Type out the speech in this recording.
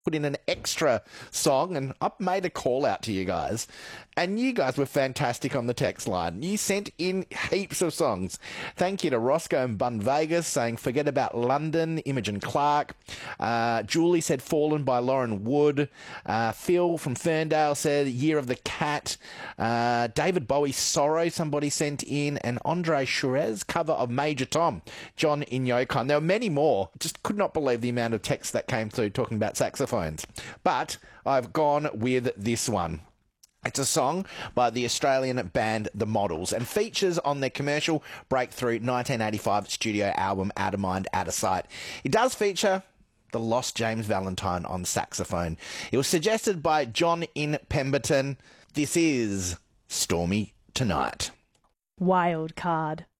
put in an extra song, and I made a call out to you guys, and you guys were fantastic on the text line. You sent in heaps of songs. Thank you to Roscoe and Bun Vegas saying Forget About London, Imogen Clark. Julie said Fallen by Lauren Wood. Phil from Ferndale said Year of the Cat. David Bowie, Sorrow, somebody sent in, and Andre Chirez, cover of Major Tom, John in Yokon. There were many more. Just could not believe the amount of text that came through talking about saxophones. But I've gone with this one. It's a song by the Australian band The Models and features on their commercial breakthrough 1985 studio album Out of Mind, Out of Sight. It does feature the lost James Valentine on saxophone. It was suggested by John in Pemberton. This is Stormy Tonight. Wild card.